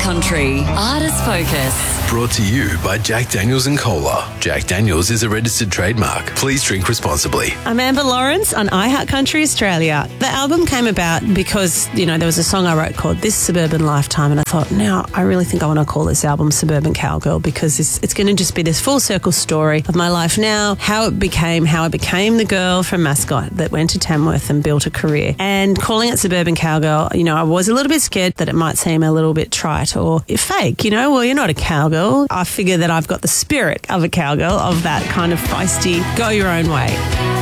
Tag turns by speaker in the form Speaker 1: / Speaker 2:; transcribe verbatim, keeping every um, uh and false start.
Speaker 1: Country Artist Focus.
Speaker 2: Brought to you by Jack Daniels and Cola. Jack Daniels is a registered trademark. Please drink responsibly.
Speaker 3: I'm Amber Lawrence on iHeart Country Australia. The album came about because, you know, there was a song I wrote called This Suburban Lifetime, and I thought, now I really think I want to call this album Suburban Cowgirl, because it's, it's going to just be this full circle story of my life now, how it became, how I became the girl from Mascot that went to Tamworth and built a career. And calling it Suburban Cowgirl, you know, I was a little bit scared that it might seem a little bit trite or fake, you know, well, you're not a cowgirl. I figure that I've got the spirit of a cowgirl, of that kind of feisty, go your own way.